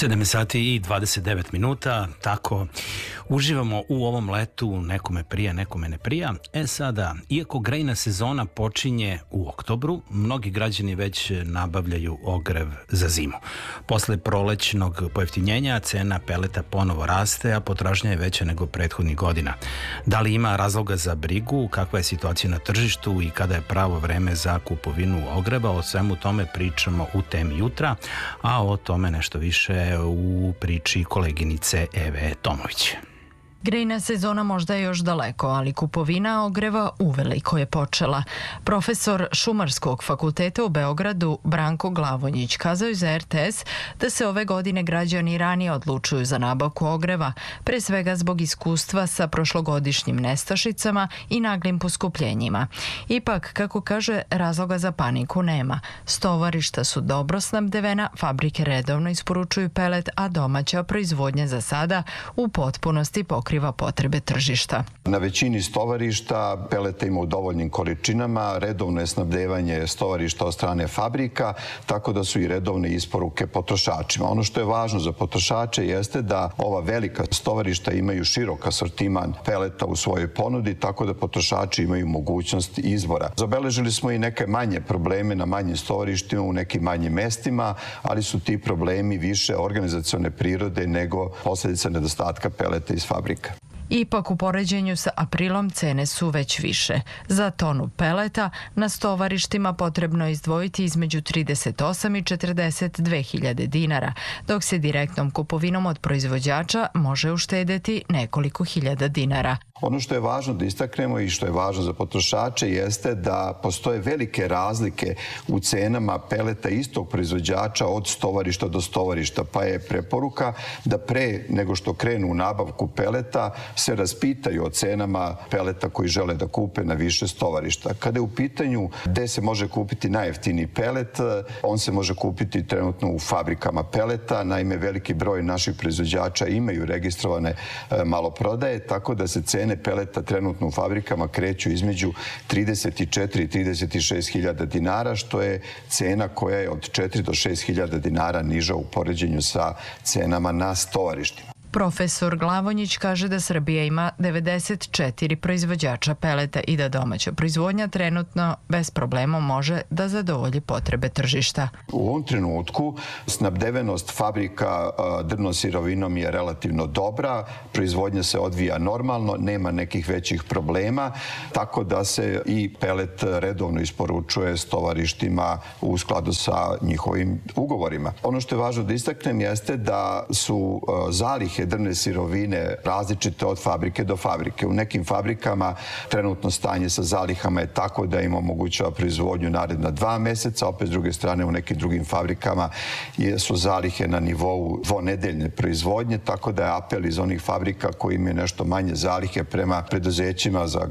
7 sati i 29 minuta, tako uživamo u ovom letu, nekome prija, nekome ne prija. Sada, iako grejna sezona počinje u oktobru, mnogi građani već nabavljaju ogrev za zimu. Posle prolećnog pojeftinjenja cena peleta ponovo raste, a potražnja je veća nego prethodnih godina. Da li ima razloga za brigu, kakva je situacija na tržištu i kada je pravo vreme za kupovinu ogreva? O svemu tome pričamo u temi jutra, a o tome nešto više u priči koleginice Eve Tomović. Grejna sezona možda je još daleko, ali kupovina ogreva uveliko je počela. Profesor Šumarskog fakulteta u Beogradu Branko Glavonjić kazao je za RTS da se ove godine građani ranije odlučuju za nabavku ogreva, pre svega zbog iskustva sa prošlogodišnjim nestašicama i naglim poskupljenjima. Ipak, kako kaže, razloga za paniku nema. Stovarišta su dobro snabdevena, fabrike redovno isporučuju pelet, a domaća proizvodnja za sada u potpunosti pokriva potrebe tržišta. Na većini stovarišta peleta ima u dovoljnim količinama, redovno je snabdevanje stovarišta od strane fabrika, tako da su i redovne isporuke potrošačima. Ono što je važno za potrošače jeste da ova velika stovarišta imaju širok asortiman peleta u svojoj ponudi, tako da potrošači imaju mogućnost izbora. Zabeležili smo i neke manje probleme na manjim stovarištima u nekim manjim mestima, ali su ti problemi više organizacione prirode nego posljedica nedostatka peleta iz fabrika. Ipak u poređenju sa aprilom cene su već više. Za tonu peleta na stovarištima potrebno je izdvojiti između 38 i 42 hiljade dinara, dok se direktnom kupovinom od proizvođača može uštedeti nekoliko hiljada dinara. Ono što je važno da istaknemo i što je važno za potrošače jeste da postoje velike razlike u cenama peleta istog proizvođača od stovarišta do stovarišta, pa je preporuka da pre nego što krenu u nabavku peleta se raspitaju o cenama peleta koji žele da kupe na više stovarišta. Kada je u pitanju gde se može kupiti najjeftiniji pelet, on se može kupiti trenutno u fabrikama peleta. Naime, veliki broj naših proizvođača imaju registrovane maloprodaje, tako da se cene peleta trenutno u fabrikama kreću između 34 i 36 hiljada dinara, što je cena koja je od 4 do 6 hiljada dinara niža u poređenju sa cenama na stovarištima. Profesor Glavonjić kaže da Srbija ima 94 proizvođača peleta i da domaća proizvodnja trenutno bez problema može da zadovolji potrebe tržišta. U ovom trenutku snabdevenost fabrika drvnom sirovinom je relativno dobra, proizvodnja se odvija normalno, nema nekih većih problema, tako da se i pelet redovno isporučuje stovarištima u skladu sa njihovim ugovorima. Ono što je važno da istaknem jeste da su zalihe drvne sirovine različite od fabrike do fabrike. U nekim fabrikama trenutno stanje sa zalihama je tako da im omogućava proizvodnju naredna 2 meseca, opet s druge strane u nekim drugim fabrikama su zalihe na nivou dvonedeljne proizvodnje, tako da je apel iz onih fabrika koji imaju nešto manje zalihe prema preduzećima za